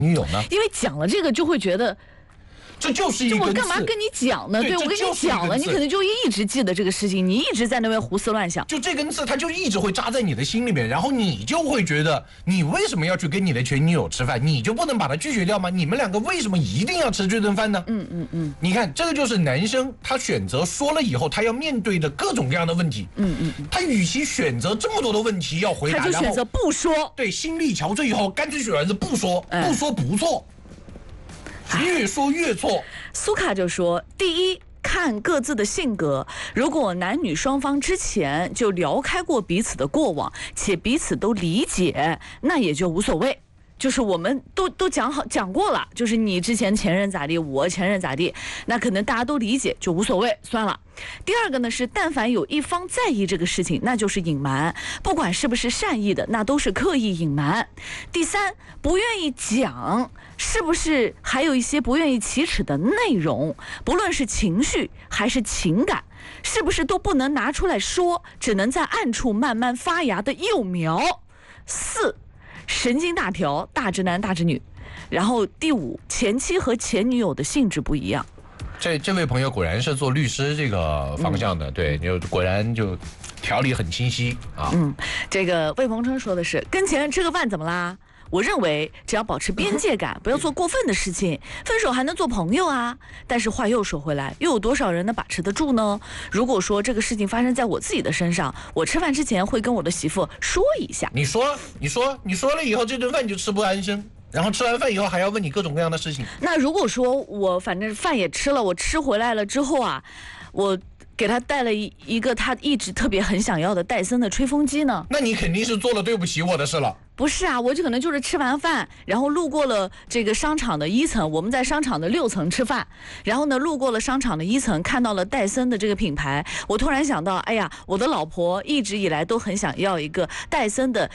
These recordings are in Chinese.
女友呢？ 因为讲了这个就会觉得。 这就是一根刺， 我干嘛跟你讲呢？对，我跟你讲了，你可能就一直记得这个事情，你一直在那边胡思乱想。 就这根刺，它就一直会扎在你的心里面，然后你就会觉得，你为什么要去跟你的前女友吃饭？你就不能把它拒绝掉吗？你们两个为什么一定要吃这顿饭呢？你看，这个就是男生他选择说了以后，他要面对的各种各样的问题。他与其选择这么多的问题要回答， 他就选择不说。 对，心力憔悴以后，干脆选择不说，不说不错。越说越错。 苏卡就说：第一，看各自的性格，如果男女双方之前就聊开过彼此的过往，且彼此都理解，那也就无所谓。就是我们都讲过了，就是你之前前任咋地，我前任咋地，那可能大家都理解，就无所谓，算了。第二个呢是，但凡有一方在意这个事情，那就是隐瞒，不管是不是善意的，那都是刻意隐瞒。第三，不愿意讲，是不是还有一些不愿意启齿的内容，不论是情绪还是情感，是不是都不能拿出来说，只能在暗处慢慢发芽的幼苗。四，神经大条，大直男大直女。然后第五，前妻和前女友的性质不一样。 这位朋友果然是做律师这个方向的，对，就果然就条理很清晰啊。 这个魏鹏程说的是，跟前任吃个饭怎么啦？我认为只要保持边界感，不要做过分的事情，分手还能做朋友啊。但是话又说回来，又有多少人能把持得住呢？如果说这个事情发生在我自己的身上，我吃饭之前会跟我的媳妇说一下。 你说了以后，这顿饭你就吃不安生。然后吃完饭以后还要问你各种各样的事情。 那如果说我反正饭也吃了，我吃回来了之后啊，我给他带了一个他一直特别很想要的戴森的吹风机呢？ 那你肯定是做了对不起我的事了。 不是啊，我就可能就是吃完饭，然后路过了这个商场的1层，我们在商场的6层吃饭，然后呢路过了商场的1层，看到了戴森的这个品牌，我突然想到，哎呀，我的老婆一直以来都很想要一个戴森的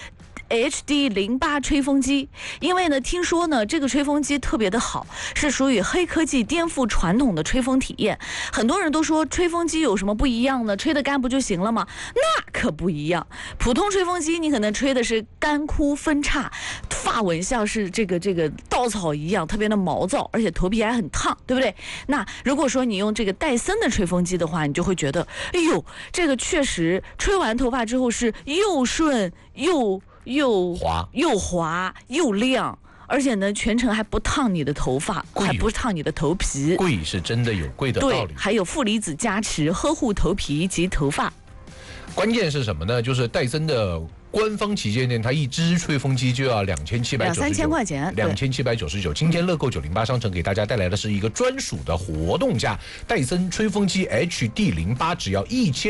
HD08吹风机，因为呢听说呢这个吹风机特别的好，是属于黑科技颠覆传统的吹风体验。很多人都说吹风机有什么不一样呢？吹得干不就行了吗？那可不一样。普通吹风机你可能吹的是干枯分叉，发纹像是这个稻草一样，特别的毛躁，而且头皮还很烫，对不对？那如果说你用这个戴森的吹风机的话，你就会觉得，哎呦，这个确实吹完头发之后是又顺又滑又亮，而且呢全程还不烫你的头发，还不烫你的头皮。 贵是真的有贵的道理。 对，还有负离子加持，呵护头皮及头发。 关键是什么呢？就是戴森的官方旗舰店，它一支吹风机就要2799，2、 3千块钱 ，2799。今天乐购908商城给大家带来的是一个专属的活动价，戴森吹风机 HD08只要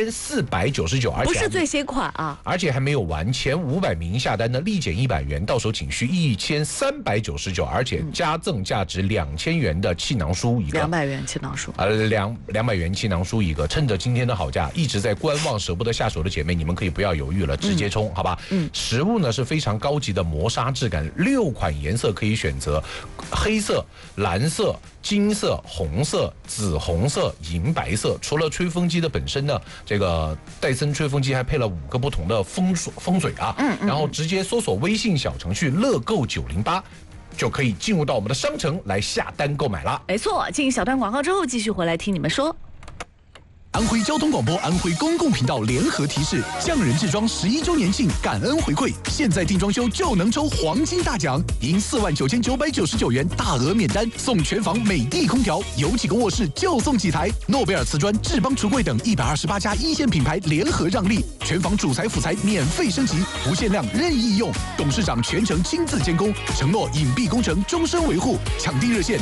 1499，而且不是最新款啊， 而且还没有完，前500名下单的立减100元，到手仅需1399，而且加赠价值2000元的气囊书一个 ，200元气囊书 ，200元气囊书一个。趁着今天的好价，一直在观望舍不得下手的姐妹，你们可以不要犹豫了，直接冲，好吧？实物呢是非常高级的磨砂质感，6款颜色可以选择，黑色、蓝色、金色、红色、紫红色、银白色。除了吹风机的本身呢，这个戴森吹风机还配了5个不同的风水啊。然后直接搜索微信小程序乐购908。就可以进入到我们的商城来下单购买了。 没错，进小段广告之后，继续回来听你们说。 安徽交通广播、安徽公共频道联合提示：匠人制装11周年庆感恩回馈，现在订装修就能抽黄金大奖，赢49999元大额免单，送全房美的空调，有几个卧室就送几台。诺贝尔瓷砖、智邦橱柜等128家一线品牌联合让利，全房主材辅材免费升级，不限量任意用。董事长全程亲自监工，承诺隐蔽工程终身维护。抢地热线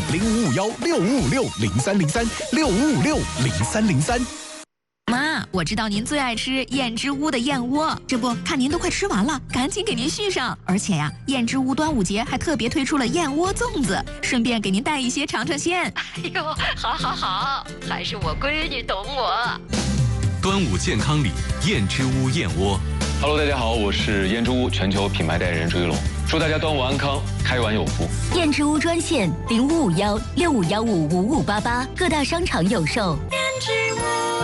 05516556030365560303。 妈，我知道您最爱吃燕之屋的燕窝，这不看您都快吃完了，赶紧给您续上。而且呀，燕之屋端午节还特别推出了燕窝粽子，顺便给您带一些尝尝鲜。 哎呦，好，还是我闺女懂我。 端午健康礼，燕之屋燕窝。 Hello， 大家好，我是燕之屋全球品牌代言人朱一龙，祝大家端午安康，开完有福。 燕之屋专线0551651588，各大商场有售。燕之屋。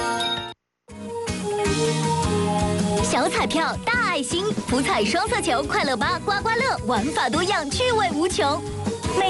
小彩票，大爱心，福彩双色球，快乐8刮刮乐，玩法多样，趣味无穷。